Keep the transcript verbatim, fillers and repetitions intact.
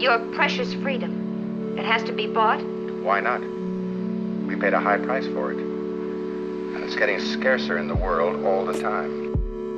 Your precious freedom. It has to be bought? Why not? We paid a high price for it. And it's getting scarcer in the world all the time.